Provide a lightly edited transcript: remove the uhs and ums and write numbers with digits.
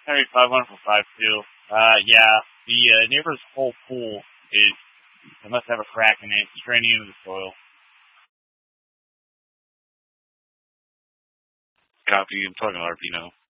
Henry 5-1 for 5-2. Yeah, the neighbor's whole pool it must have a crack in it. It's draining into the soil. Copy. I'm talking RP now.